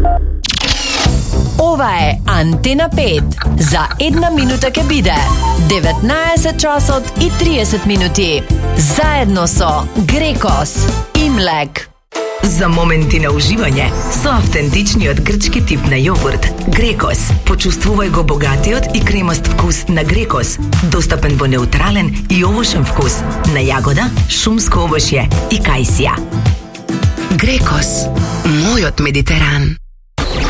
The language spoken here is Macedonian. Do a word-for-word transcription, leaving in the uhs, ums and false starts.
Ова е Антена пет. За една минута ке биде деветнаесет часот и триесет минути. Заедно со Грекос и Млек. За моменти на уживање со автентичниот грчки тип на јогурт Грекос. Почувствувај го богатиот и кремаст вкус на Грекос, достапен во неутрален и овошен вкус на јагода, шумско овошје и кајсија. Грекос, мојот Медитеран.